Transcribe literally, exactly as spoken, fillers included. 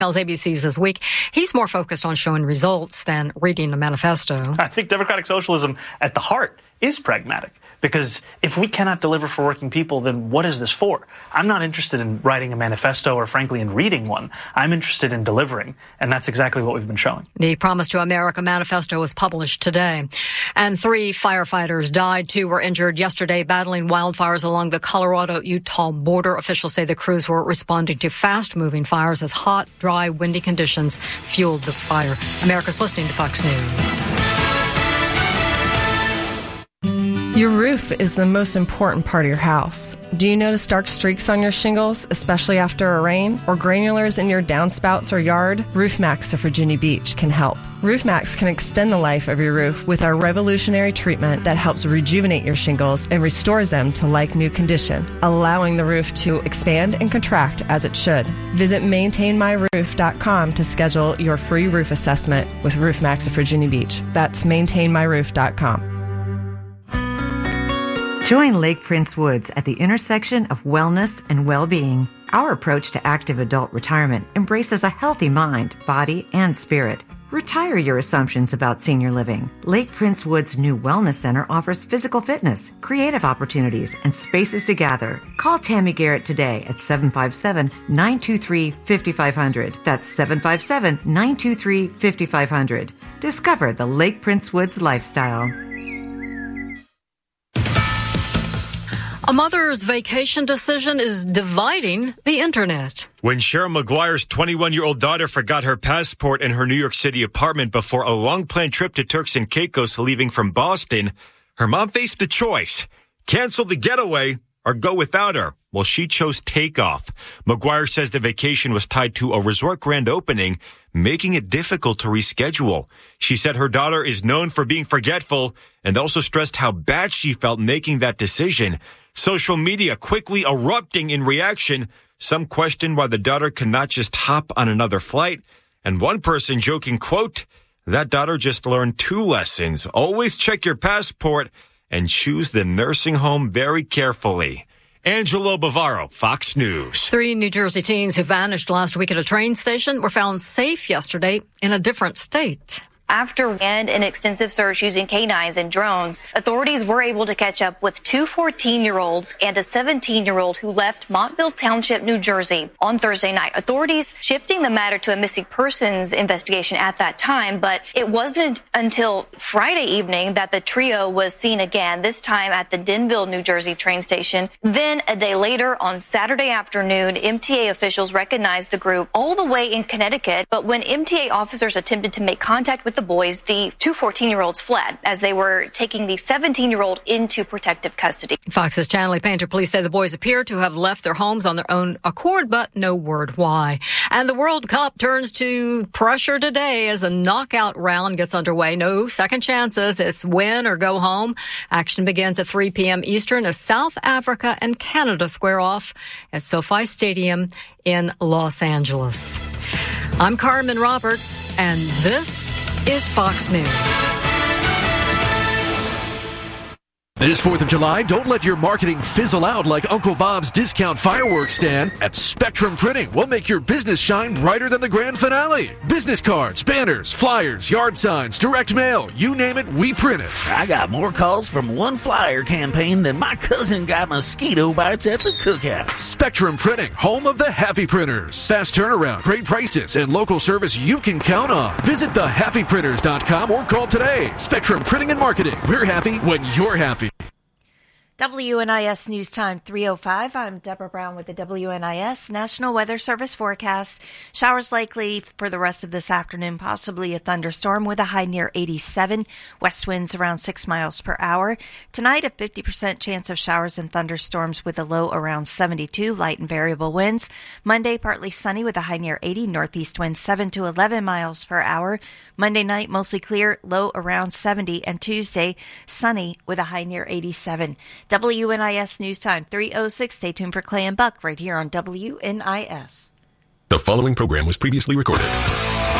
tells A B C's This Week he's more focused on showing results than reading a manifesto. I think democratic socialism at the heart is pragmatic, because if we cannot deliver for working people, then what is this for? I'm not interested in writing a manifesto or, frankly, in reading one. I'm interested in delivering, and that's exactly what we've been showing. The Promise to America manifesto was published today, and three firefighters died. Two were injured yesterday battling wildfires along the Colorado-Utah border. Officials say the crews were responding to fast-moving fires as hot, dry, windy conditions fueled the fire. America's listening to Fox News. Your roof is the most important part of your house. Do you notice dark streaks on your shingles, especially after a rain, or granulars in your downspouts or yard? RoofMax of Virginia Beach can help. RoofMax can extend the life of your roof with our revolutionary treatment that helps rejuvenate your shingles and restores them to like-new condition, allowing the roof to expand and contract as it should. Visit maintain my roof dot com to schedule your free roof assessment with RoofMax of Virginia Beach. That's maintain my roof dot com. Join Lake Prince Woods at the intersection of wellness and well-being. Our approach to active adult retirement embraces a healthy mind, body, and spirit. Retire your assumptions about senior living. Lake Prince Woods' new wellness center offers physical fitness, creative opportunities, and spaces to gather. Call Tammy Garrett today at seven five seven, nine two three, five five zero zero. That's seven five seven, nine two three, five five zero zero. Discover the Lake Prince Woods lifestyle. A mother's vacation decision is dividing the internet. When Cheryl McGuire's twenty-one-year-old daughter forgot her passport in her New York City apartment before a long-planned trip to Turks and Caicos leaving from Boston, her mom faced the choice: cancel the getaway or go without her. Well, she chose takeoff. McGuire says the vacation was tied to a resort grand opening, making it difficult to reschedule. She said her daughter is known for being forgetful and also stressed how bad she felt making that decision. Social media quickly erupting in reaction. Some questioned why the daughter could not just hop on another flight. And one person joking, quote, that daughter just learned two lessons. Always check your passport and choose the nursing home very carefully. Angelo Bavaro, Fox News. Three New Jersey teens who vanished last week at a train station were found safe yesterday in a different state. After and an extensive search using canines and drones, authorities were able to catch up with two fourteen-year-olds and a seventeen-year-old who left Montville Township, New Jersey on Thursday night. Authorities shifting the matter to a missing persons investigation at that time, but it wasn't until Friday evening that the trio was seen again, this time at the Denville, New Jersey train station. Then a day later, on Saturday afternoon, M T A officials recognized the group all the way in Connecticut, but when M T A officers attempted to make contact with the boys, the two fourteen-year-olds fled as they were taking the seventeen-year-old into protective custody. Fox's Chanley Painter police say the boys appear to have left their homes on their own accord, but no word why. And the World Cup turns to pressure today as the knockout round gets underway. No second chances. It's win or go home. Action begins at three p.m. Eastern as South Africa and Canada square off at SoFi Stadium in Los Angeles. I'm Carmen Roberts, and this is Fox News. This fourth of July, don't let your marketing fizzle out like Uncle Bob's discount fireworks stand. At Spectrum Printing, we'll make your business shine brighter than the grand finale. Business cards, banners, flyers, yard signs, direct mail, you name it, we print it. I got more calls from one flyer campaign than my cousin got mosquito bites at the cookout. Spectrum Printing, home of the Happy Printers. Fast turnaround, great prices, and local service you can count on. Visit the happy printers dot com or call today. Spectrum Printing and Marketing. We're happy when you're happy. W N I S News Time three oh five. I'm Deborah Brown with the W N I S National Weather Service forecast. Showers likely for the rest of this afternoon, possibly a thunderstorm with a high near eighty-seven. West winds around six miles per hour. Tonight, a fifty percent chance of showers and thunderstorms with a low around seventy-two, light and variable winds. Monday, partly sunny with a high near eighty. Northeast winds seven to eleven miles per hour. Monday night, mostly clear, low around seventy. And Tuesday, sunny with a high near eighty-seven. W N I S News Time three oh six. Stay tuned for Clay and Buck right here on W N I S. The following program was previously recorded.